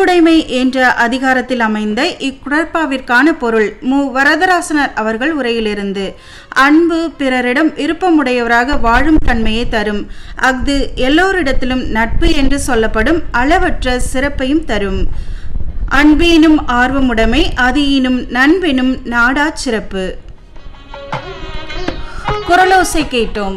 அன்புடைமை என்ற அதிகாரத்தில் அமைந்த இக்குடற்பாவிற்கான பொருள் மு. வரதராசனார் அவர்கள் உரையிலிருந்து. அன்பு பிறரிடம் விருப்பமுடையவராக வாழும் தன்மையை தரும். அஃது எல்லோரிடத்திலும் நட்பு என்று சொல்லப்படும் அளவற்ற சிறப்பையும் தரும். அன்பீனும் ஆர்வமுடைமை அதீனும் நண்பெனும் நாடா சிறப்பு. குரலோசை கேட்டோம்.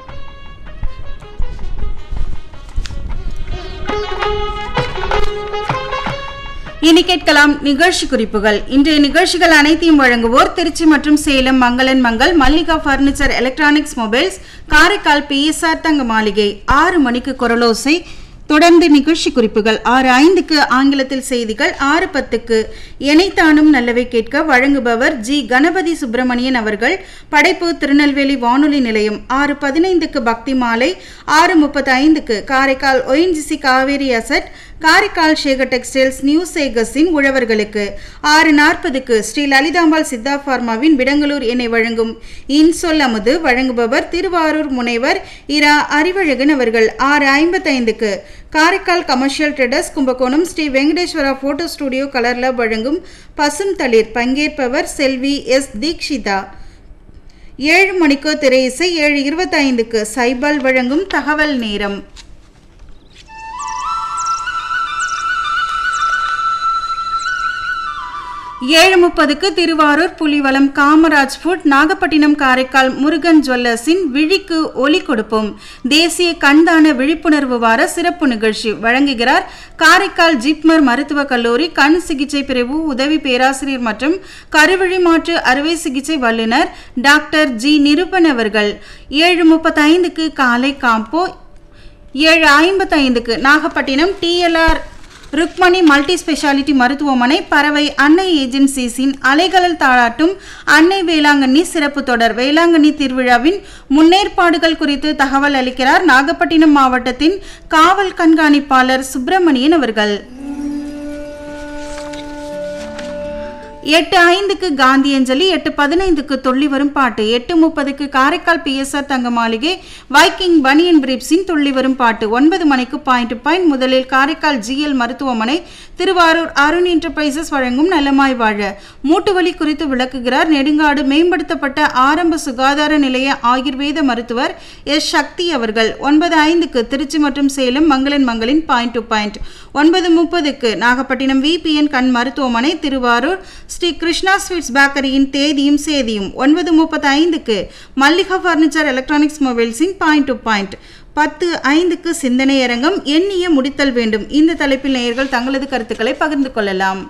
இனி கேட்கலாம் நிகழ்ச்சி குறிப்புகள். இன்றைய நிகழ்ச்சிகள் அனைத்தையும் வழங்குவோர் திருச்சி மற்றும் சேலம் மங்களன் Mangal, Mallika furniture, electronics, mobiles, Karaikal PSR தங்க மாளிகை. 6 மணிக்கு குரலோசை, தொடர்ந்து நிகழ்ச்சி குறிப்புகள். 6:05க்கு ஆங்கிலத்தில் செய்திகள். 6:10க்கு எனைத்தானும் நல்லவை கேட்க வழங்குபவர் ஜி. கணபதி சுப்பிரமணியன் அவர்கள். படைப்பு திருநெல்வேலி வானொலி நிலையம். 6:15க்கு பக்தி மாலை. 6:35க்கு Karaikal ONGC Kaveri asset, Karaikal Sekar textiles, new சேகர்ஸின் உழவர்களுக்கு. 6:40க்கு ஸ்ரீ லலிதாம்பாள் சித்தா பார்மாவின் விடங்கலூர் எண்ணெய் வழங்கும் இன்சொல் அமுது. வழங்குபவர் திருவாரூர் முனைவர் இரா அறிவழகன் அவர்கள். 6:55க்கு Karaikal commercial traders, Kumbakonam Sri Venkateswara photo studio colour லப் வழங்கும் பசும் தளிர். பங்கேற்பவர் செல்வி எஸ். தீக்ஷிதா. 7 மணிக்கு திரை இசை. 7:25க்கு சைபால் வழங்கும் தகவல் நேரம். 7:30க்கு திருவாரூர் புலிவலம் காமராஜ் ஃபுட், நாகப்பட்டினம் காரைக்கால் முருகன் ஜுவல்லர்ஸின் விழிக்கு ஒலி கொடுப்போம் தேசிய கண்தான விழிப்புணர்வு வார சிறப்பு நிகழ்ச்சி. வழங்குகிறார் காரைக்கால் ஜிப்மர் மருத்துவக் கல்லூரி கண் சிகிச்சை பிரிவு உதவி பேராசிரியர் மற்றும் கருவிழி மாற்று அறுவை சிகிச்சை வல்லுநர் டாக்டர் ஜி. நிருபன் அவர்கள். 7:35க்கு காலை combo. 7:55க்கு Nagapattinam TLR Rukmani multi speciality மருத்துவமனை, பறவை அன்னை ஏஜென்சிஸின் அலைகளல் தாளாட்டும் அன்னை வேளாங்கண்ணி சிறப்பு தொடர். வேளாங்கண்ணி திருவிழாவின் முன்னேற்பாடுகள் குறித்து தகவல் அளிக்கிறார் நாகப்பட்டினம் மாவட்டத்தின் காவல் கண்காணிப்பாளர் சுப்பிரமணியன் அவர்கள். 8:05க்கு காந்தி அஞ்சலி. 8:15க்கு துள்ளி வரும் பாட்டு. 8:30க்கு காரைக்கால் PSR தங்க மாளிகை வைக்கிங் பனியன் பிரீப்ஸின் துள்ளி வரும் பாட்டு. 9 மணிக்கு பாயிண்ட் டு பாயிண்ட். முதலில் காரைக்கால் GL மருத்துவமனை, திருவாரூர் அருண் என்டர்பிரைசஸ் வழங்கும் நலமாய் வாழ மூட்டுவலி குறித்து விளக்குகிறார் நெடுங்காடு மேம்படுத்தப்பட்ட ஆரம்ப சுகாதார நிலைய ஆயுர்வேத மருத்துவர் எஸ். சக்தி அவர்கள். 9:05க்கு திருச்சி மற்றும் சேலம் மங்களன் மங்களின் point to point. 9:30க்கு Nagapattinam VPN கண் மருத்துவமனை, திருவாரூர் ஸ்ரீ கிருஷ்ணா ஸ்வீட்ஸ் பேக்கரியின் தேதியும் சேதியும். 9:35க்கு Mallika furniture, electronics, மொபைல்ஸின் point to point. 10:05க்கு சிந்தனை அரங்கம், எண்ணிய முடித்தல் வேண்டும். இந்த தலைப்பில் நேயர்கள் தங்களது கருத்துக்களை பகிர்ந்து கொள்ளலாம்.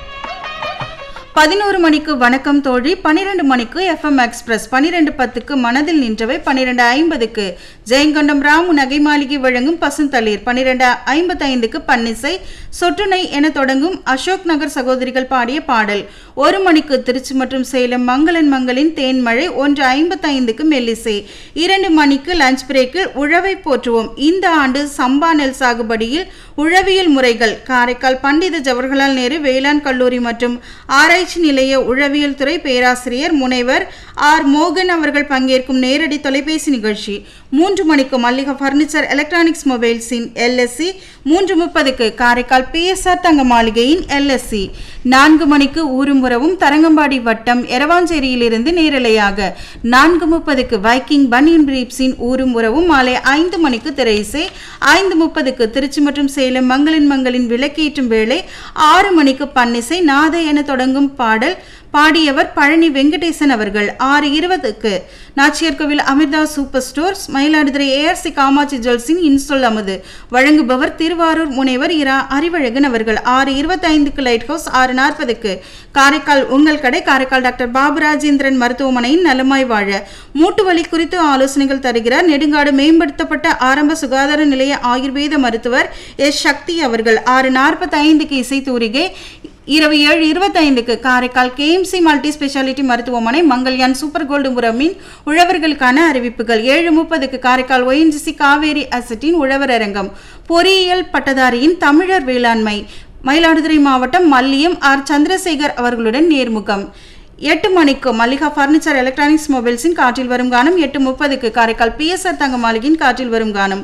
11 மணிக்கு வணக்கம் தோழி. 12 மணிக்கு FM எக்ஸ்பிரஸ். 12:10க்கு மனதில் நின்றவை. 12:50க்கு ஜெயங்கொண்டம் ராமு நகை மாளிகை வழங்கும் பசுந்தளிர். 12:55க்கு பன்னிசை சொட்டுனை என தொடங்கும் அசோக் நகர் சகோதரிகள் பாடிய பாடல். 1 மணிக்கு திருச்சி மற்றும் சேலம் மங்களன் மங்களின் தேன்மழை. 1:55க்கு மெல்லிசை. 2 மணிக்கு லஞ்ச் பிரேக்கில் உழவை போற்றுவோம். இந்த ஆண்டு சம்பா நெல் சாகுபடியில் உழவியல் முறைகள், காரைக்கால் பண்டித ஜவஹர்லால் நேரு வேளாண் கல்லூரி மற்றும் ஆராய்ச்சி நிலைய உழவியல் துறை பேராசிரியர் முனைவர் ஆர். மோகன் அவர்கள் பங்கேற்கும் நேரடி தொலைபேசி நிகழ்ச்சி. 3 மணிக்கு Mallika furniture, electronics, மொபைல்ஸின் LSC. 3:30க்கு Karaikal PSR தங்க மாளிகையின் LSC. 4 மணிக்கு ஊரும் உறவும் தரங்கம்பாடி வட்டம் எரவாஞ்சேரியிலிருந்து நேரலையாக. 4:30க்கு வைக்கிங் பனியன் பிரீப்ஸின் ஊரும் உறவும். மாலை 5 மணிக்கு திரை இசை. 5:30க்கு திருச்சி மற்றும் சேலம் மங்களின் மங்களின் விளக்கேற்றும் வேளை. 6 மணிக்கு பன்னிசை நாத என தொடங்கும் பாடல். பாடியவர் பழனி வெங்கடேசன் அவர்கள். 6:20க்கு Nachiyarkovil Amrita super stores, Mayiladuthurai ARC Kamakshi ஜுவல்ஸின் இன்சொல் அமுது. வழங்குபவர் திருவாரூர் முனைவர் இரா அறிவழகன் அவர்கள். 6:25க்கு லைட் ஹவுஸ். 6:40க்கு காரைக்கால் உங்கள் கடை, காரைக்கால் டாக்டர் பாபு ராஜேந்திரன் மருத்துவமனையின் நலமாய் வாழ மூட்டுவலி குறித்து ஆலோசனைகள் தருகிறார் நெடுங்காடு மேம்படுத்தப்பட்ட ஆரம்ப சுகாதார நிலைய ஆயுர்வேத மருத்துவர் எஸ். சக்தி அவர்கள். 6:45க்கு இசை தூரிகை. இரவு 7:25க்கு காரைக்கால் KMC மல்டி ஸ்பெஷாலிட்டி மருத்துவமனை மங்கள்யான் சூப்பர் கோல்டு முரமின் உழவர்களுக்கான அறிவிப்புகள். 7:30க்கு காரைக்கால் ONGC காவேரி அசட்டின் உழவர் அரங்கம். பொறியியல் பட்டதாரியின் தமிழர் வேளாண்மை, மயிலாடுதுறை மாவட்டம் மல்லியம் ஆர். சந்திரசேகர் அவர்களுடன் நேர்முகம். 8 மணிக்கு மல்லிகா பர்னிச்சர், எலக்ட்ரானிக்ஸ், மொபைல்ஸின் காற்றில் வரும் கானம். 8:30க்கு காரைக்கால் PSR தங்க மாளிகையின் காற்றில் வரும் கானம்.